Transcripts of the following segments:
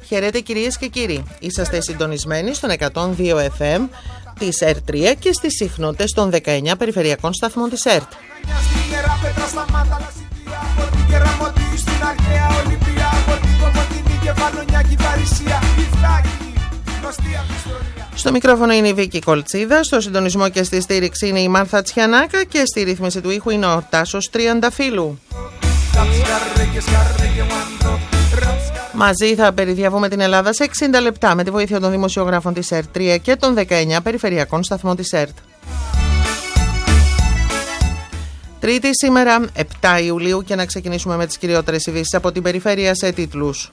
Χαίρετε κυρίες και κύριοι. Είσαστε συντονισμένοι στον 102 FM της ΕΡΤ3 και στις συχνότητες των 19 περιφερειακών σταθμών της ΕΡΤ. Στο μικρόφωνο είναι η Βίκη Κολτσίδα, στο συντονισμό και στη στήριξη είναι η Μάρθα Τσιανάκα και στη ρύθμιση του ήχου είναι ο Τάσος Τριανταφύλου. Μαζί θα περιδιαβούμε την Ελλάδα σε 60 λεπτά με τη βοήθεια των δημοσιογράφων της ΕΡΤ3 και των 19 περιφερειακών σταθμών της ΕΡΤ. Τρίτη σήμερα, 7 Ιουλίου, και να ξεκινήσουμε με τις κυριότερες ειδήσεις από την περιφέρεια σε τίτλους.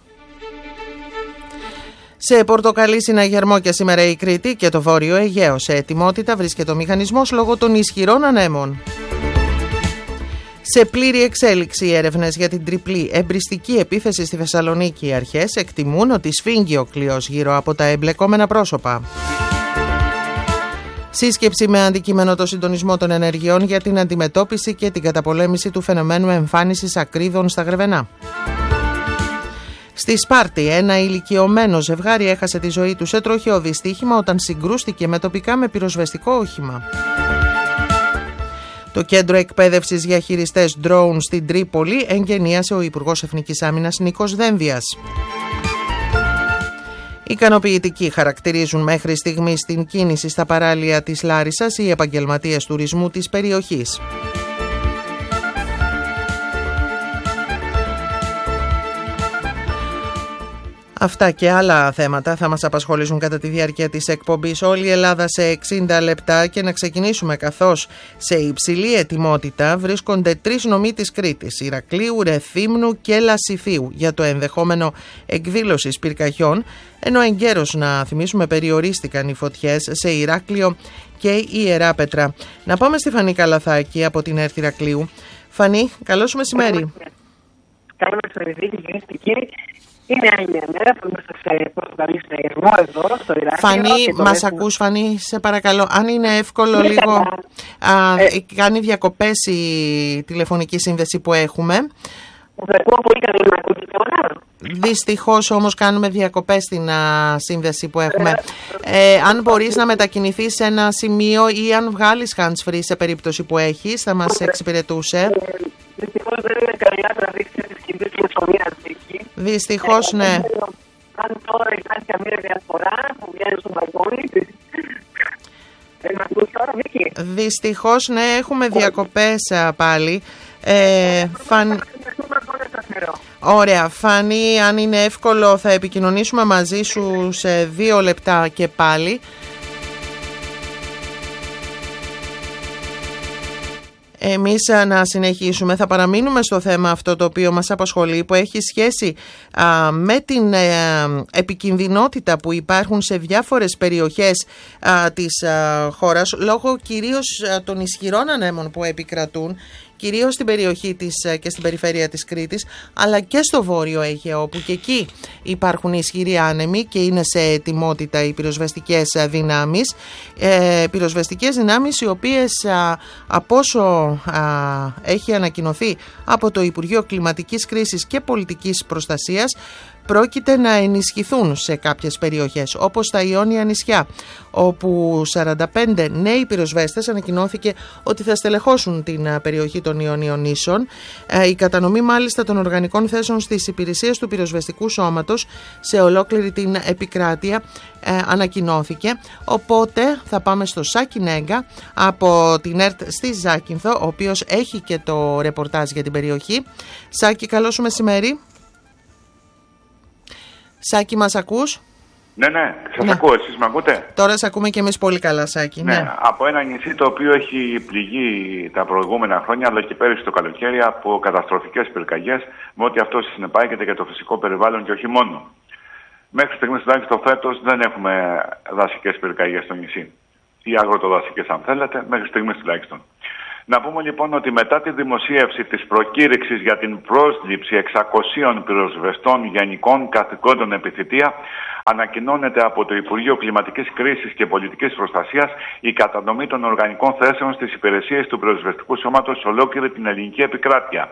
Σε πορτοκαλί συναγερμό και σήμερα η Κρήτη και το Βόρειο Αιγαίο. Σε ετοιμότητα βρίσκεται ο μηχανισμός λόγω των ισχυρών ανέμων. Σε πλήρη εξέλιξη οι έρευνες για την τριπλή εμπριστική επίθεση στη Θεσσαλονίκη. Οι αρχές εκτιμούν ότι σφίγγει ο κλειός γύρω από τα εμπλεκόμενα πρόσωπα. Σύσκεψη με αντικείμενο το συντονισμό των ενεργειών για την αντιμετώπιση και την καταπολέμηση του φαινομένου εμφάνισης ακρίδων στα Γρεβενά. Στη Σπάρτη, ένα ηλικιωμένο ζευγάρι έχασε τη ζωή του σε τροχαίο δυστύχημα όταν συγκρούστηκε με τοπικά με πυροσβεστικό όχημα. Το κέντρο εκπαίδευσης για χειριστές drone στην Τρίπολη εγγενίασε ο Υπουργός Εθνικής Άμυνας Νίκος Δένδιας. Ικανοποιητικοί χαρακτηρίζουν μέχρι στιγμής την κίνηση στα παράλια της Λάρισσας οι επαγγελματίες τουρισμού της περιοχής. Αυτά και άλλα θέματα θα μας απασχολήσουν κατά τη διάρκεια της εκπομπής. Όλη η Ελλάδα σε 60 λεπτά και να ξεκινήσουμε καθώς σε υψηλή ετοιμότητα βρίσκονται τρεις νομοί της Κρήτης, Ηρακλείου, Ρεθύμνου και Λασιθίου, για το ενδεχόμενο εκδήλωσης πυρκαγιών, ενώ εγκαίρως να θυμίσουμε περιορίστηκαν οι φωτιές σε Ηράκλειο και Ιεράπετρα. Να πάμε στη Φανή Καλαθάκη από την ΕΡΤ Ηρακλείου. Φανή, καλώς μεσημέρι. Καλώς μεσημέρι, κυρίες και κύριοι. Είναι άλλη μια μέρα που είμαστε σε πορτοκαλί συναγερμό εδώ στο Ηράκλειο. Φανή, μας ακούς Φανή, σε παρακαλώ. Αν είναι εύκολο λίγο, κάνει διακοπές η τηλεφωνική σύνδεση που έχουμε. Δεν ακούω πολύ καλά, να ακούτε τώρα. Δυστυχώς όμως κάνουμε διακοπές στην σύνδεση που έχουμε. Αν μπορείς να μετακινηθείς σε ένα σημείο ή αν βγάλεις hands-free σε περίπτωση που έχεις, θα μας εξυπηρετούσε. Δυστυχώς δεν είναι καλά να δείξετε τις κινήσεις και ψωμίας εκεί. Δυστυχώς, ναι. Αν τώρα υπάρχει καμία διαφορά που βγαίνει στο μπαλκόνι. Να ακούς τώρα, Βίκη. Δυστυχώς, ναι, έχουμε διακοπές πάλι. Ωραία, Φάνη, αν είναι εύκολο θα επικοινωνήσουμε μαζί σου σε 2 λεπτά και πάλι. Εμείς να συνεχίσουμε, θα παραμείνουμε στο θέμα αυτό το οποίο μας απασχολεί, που έχει σχέση με την επικινδυνότητα που υπάρχουν σε διάφορες περιοχές της χώρας, λόγω κυρίως των ισχυρών ανέμων που επικρατούν, κυρίως στην περιοχή της και στην περιφέρεια της Κρήτης, αλλά και στο Βόρειο Αιγαίο, όπου και εκεί υπάρχουν ισχυροί άνεμοι και είναι σε ετοιμότητα οι πυροσβεστικές δυνάμεις. Πυροσβεστικές δυνάμεις οι οποίες, από όσο έχει ανακοινωθεί από το Υπουργείο Κλιματικής Κρίσης και Πολιτικής Προστασίας, πρόκειται να ενισχυθούν σε κάποιες περιοχές, όπως τα Ιόνια νησιά, όπου 45 νέοι πυροσβέστες ανακοινώθηκε ότι θα στελεχώσουν την περιοχή των Ιωνίων νήσων. Η κατανομή μάλιστα των οργανικών θέσεων στις υπηρεσίες του πυροσβεστικού σώματος σε ολόκληρη την επικράτεια ανακοινώθηκε. Οπότε θα πάμε στο Σάκη Νέγκα από την ΕΡΤ στη Ζάκυνθο, ο οποίος έχει και το ρεπορτάζ για την περιοχή. Σάκη, καλό σου μεσημέρι. Σάκη, μας ακούς? Ναι, σας ακούω, εσείς με ακούτε? Τώρα σε ακούμε και εμείς πολύ καλά, Σάκη. Ναι, από ένα νησί το οποίο έχει πληγεί τα προηγούμενα χρόνια, αλλά και πέρυσι το καλοκαίρι, από καταστροφικές πυρκαγιές, με ό,τι αυτό συνεπάγεται για το φυσικό περιβάλλον και όχι μόνο. Μέχρι στιγμής, τουλάχιστον φέτος, δεν έχουμε δασικές πυρκαγιές στο νησί. Ή αγροτοδασικές, αν θέλετε, μέχρι στιγμής τουλάχιστον. Να πούμε λοιπόν ότι μετά τη δημοσίευση της προκήρυξης για την πρόσληψη 600 πυροσβεστών γενικών καθηκόντων επιθετεία, ανακοινώνεται από το Υπουργείο Κλιματικής Κρίσης και Πολιτικής Προστασίας η κατανομή των οργανικών θέσεων στις υπηρεσίες του πυροσβεστικού σώματος σε ολόκληρη την ελληνική επικράτεια.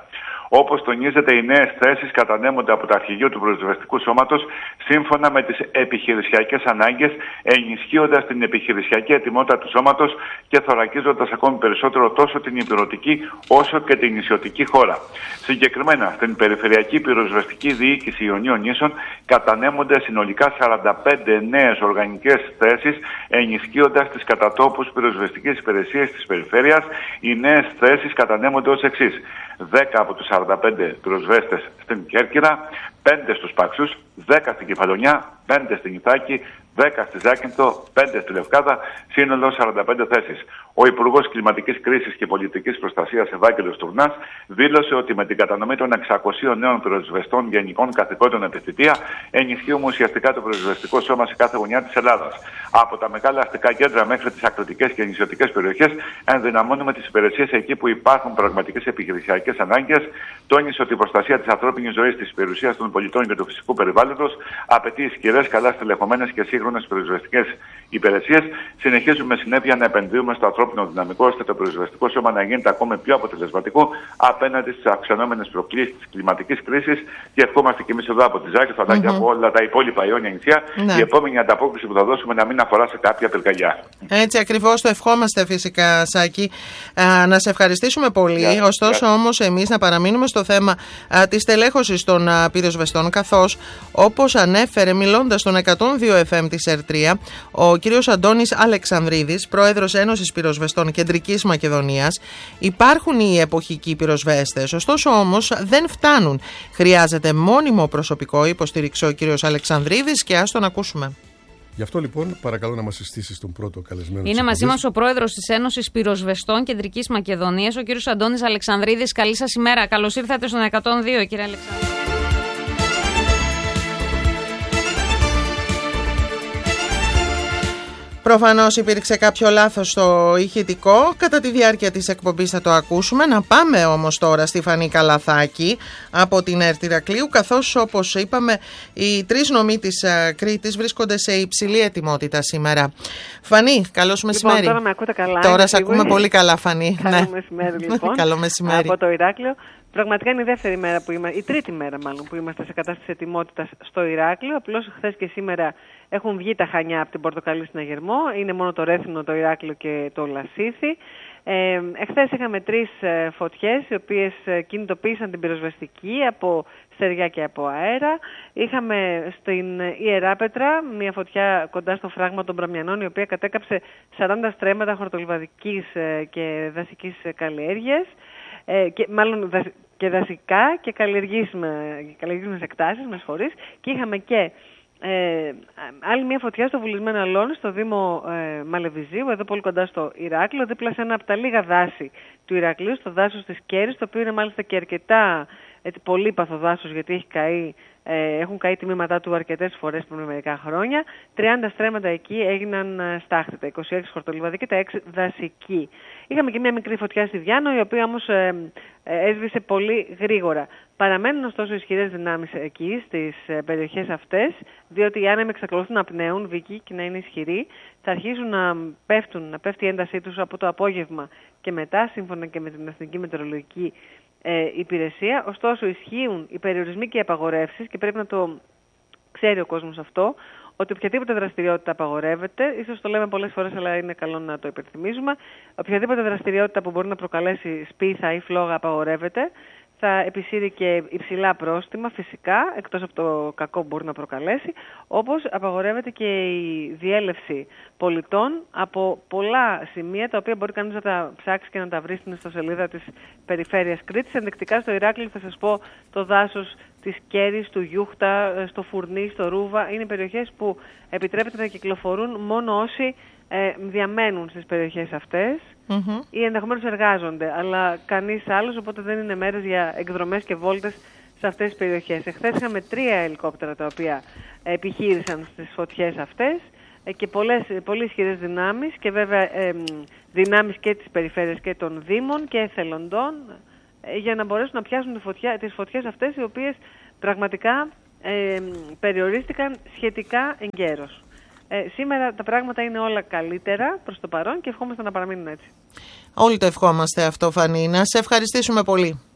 Όπως τονίζεται, οι νέες θέσεις κατανέμονται από το Αρχηγείο του Πυροσβεστικού Σώματος σύμφωνα με τις επιχειρησιακές ανάγκες, ενισχύοντας την επιχειρησιακή ετοιμότητα του σώματος και θωρακίζοντας ακόμη περισσότερο τόσο την ηπειρωτική όσο και την νησιωτική χώρα. Συγκεκριμένα, στην Περιφερειακή Πυροσβεστική Διοίκηση Ιωνίων Νήσων κατανέμονται συνολικά 45 νέες οργανικές θέσεις, ενισχύοντας τις κατατόπους πυροσβεστικές υπηρεσίες της περιφέρειας. Οι νέες θέσεις κατανέμονται ως εξής: 10 από τους 45 πυροσβέστες στην Κέρκυρα, 5 στους Παξούς, 10 στην Κεφαλονιά, 5 στην Ιθάκη, 10 στη Ζάκυνθο, 5 στη Λευκάδα, σύνολο 45 θέσεις. Ο Υπουργός Κλιματικής Κρίσης και Πολιτικής Προστασίας, Ευάγγελος Τουρνάς, δήλωσε ότι με την κατανομή των 600 νέων πυροσβεστών γενικών καθηκόντων επί θητεία, ενισχύουμε ουσιαστικά το πυροσβεστικό σώμα σε κάθε γωνιά της Ελλάδας. Από τα μεγάλα αστικά κέντρα μέχρι τις ακτωτικές και νησιωτικές περιοχές, ενδυναμώνουμε τις υπηρεσίες εκεί που υπάρχουν πραγματικές επιχειρησιακές ανάγκες. Τόνισε ότι η προστασία της ανθρώπινης ζωής, της περιουσίας των πολιτών και του φυσικού περιβάλλοντος απαιτεί ισχυρές, καλά στελεχωμένες και σύγχρονες πυροσβεστικές υπηρεσίες. Συνεχίζουμε συνέπεια να επενδύουμε στο ανθρώπινο δυναμικό, ώστε το πυροσβεστικό σώμα να γίνεται ακόμη πιο αποτελεσματικό απέναντι στις αυξανόμενες προκλήσεις της κλιματικής κρίσης. Και ευχόμαστε και εμείς εδώ από τη Ζάκυνθο, αλλά και από όλα τα υπόλοιπα Ιόνια νησιά, η επόμενη ανταπόκριση που θα δώσουμε να μην αφορά σε κάποια πυρκαγιά. Έτσι ακριβώς το ευχόμαστε, φυσικά, Σάκη. Να σε ευχαριστήσουμε πολύ. Ωστόσο, όμως, εμείς να παραμείνουμε στο θέμα της τελέχωσης των πυροσβεστών, καθώς, όπως ανέφερε μιλώντας στον 102 FM της ΕΡΤΡΙΑ, ο κύριος Αντώνης Αλεξανδρίδης, πρόεδρος Ένωσης Πυροσβεστών Κεντρικής Μακεδονίας, υπάρχουν οι εποχικοί πυροσβέστες. Ωστόσο, όμως, δεν φτάνουν. Χρειάζεται μόνιμο προσωπικό, υποστήριξε ο κύριος Αλεξανδρίδης, και ας τον ακούσουμε. Γι' αυτό λοιπόν παρακαλώ να μας συστήσεις τον πρώτο καλεσμένο. Είναι μαζί μας ο πρόεδρος της Ένωσης Πυροσβεστών Κεντρικής Μακεδονίας, ο κύριος Αντώνης Αλεξανδρίδης. Καλή σας ημέρα. Καλώς ήρθατε στον 102, κύριε Αλεξανδρίδη. Προφανώς υπήρξε κάποιο λάθος στο ηχητικό. Κατά τη διάρκεια της εκπομπής θα το ακούσουμε. Να πάμε όμως τώρα στη Φανή Καλαθάκη από την ΕΡΤ Ηρακλείου, καθώς, όπως είπαμε, οι τρεις νομοί της Κρήτης βρίσκονται σε υψηλή ετοιμότητα σήμερα. Φανή, καλώς μεσημέρι. Λοιπόν, τώρα με ακούτε καλά. Τώρα σε ακούμε πολύ καλά, Φανή. Καλό μεσημέρι, λοιπόν. Καλό μεσημέρι. Από το Ηράκλειο. Πραγματικά είναι η δεύτερη μέρα που η τρίτη μέρα μάλλον που είμαστε σε κατάσταση ετοιμότητας στο Ηράκλειο. Απλώς χθες και σήμερα έχουν βγει τα Χανιά από την Πορτοκαλί στην Αγερμό. Είναι μόνο το Ρέθινο, το Ηράκλειο και το Λασίθι. Εχθές είχαμε 3 φωτιές, οι οποίες κινητοποίησαν την πυροσβεστική από στεριά και από αέρα. Είχαμε στην Ιεράπετρα μια φωτιά κοντά στο φράγμα των Μπραμιανών, η οποία κατέκαψε 40 στρέμματα χορτολιβαδικής και δασικής καλλιέργειας. Και δασικά και καλλιεργήσιμες εκτάσεις, με συγχωρείς. Και είχαμε και άλλη μια φωτιά στο βουλισμένο αλόνι, στο Δήμο Μαλεβιζίου, εδώ πολύ κοντά στο Ηράκλειο, δίπλα σε ένα από τα λίγα δάση του Ηρακλείου, στο δάσος της Κέρης, το οποίο είναι μάλιστα και αρκετά πολύπαθο δάσος, γιατί έχουν καεί τμήματά του αρκετές φορές πριν μερικά χρόνια. 30 στρέμματα εκεί έγιναν στάχτη, τα 26 χορτολιβαδική και τα 6 δασική. Είχαμε και μια μικρή φωτιά στη Διάνο, η οποία όμως έσβησε πολύ γρήγορα. Παραμένουν ωστόσο ισχυρές δυνάμεις εκεί, στις περιοχές αυτές, διότι οι άνεμοι εξακολουθούν να πνέουν, Βίκη, και να είναι ισχυροί. Θα αρχίσουν να πέφτει η έντασή τους από το απόγευμα και μετά, σύμφωνα και με την Εθνική Μετεωρολογική Υπηρεσία. Ωστόσο, ισχύουν οι περιορισμοί και οι απαγορεύσεις, και πρέπει να το ξέρει ο κόσμος αυτό, ότι οποιαδήποτε δραστηριότητα απαγορεύεται, ίσως το λέμε πολλές φορές, αλλά είναι καλό να το υπενθυμίζουμε, οποιαδήποτε δραστηριότητα που μπορεί να προκαλέσει σπίθα ή φλόγα απαγορεύεται. Θα επισύρει και υψηλά πρόστιμα, φυσικά, εκτός από το κακό που μπορεί να προκαλέσει, όπως απαγορεύεται και η διέλευση πολιτών από πολλά σημεία, τα οποία μπορεί κανείς να τα ψάξει και να τα βρει στην ιστοσελίδα της Περιφέρειας Κρήτης. Ενδεικτικά στο Ηράκλειο θα σας πω το δάσος της Κέρης, του Γιούχτα, στο Φουρνί, στο Ρούβα. Είναι περιοχές που επιτρέπεται να κυκλοφορούν μόνο όσοι διαμένουν στις περιοχές αυτές ή ενδεχομένως εργάζονται, αλλά κανείς άλλος, οπότε δεν είναι μέρες για εκδρομές και βόλτες σε αυτές τις περιοχές. Εχθές είχαμε 3 ελικόπτερα τα οποία επιχείρησαν στις φωτιές αυτές και πολύ ισχυρές δυνάμεις, και βέβαια δυνάμεις και της περιφέρειας και των δήμων και εθελοντών, για να μπορέσουν να πιάσουν τις φωτιές αυτές, οι οποίες πραγματικά περιορίστηκαν σχετικά εγκαίρως. Σήμερα τα πράγματα είναι όλα καλύτερα προς το παρόν και ευχόμαστε να παραμείνουν έτσι. Όλοι το ευχόμαστε αυτό, Φανή. Να σε ευχαριστήσουμε πολύ.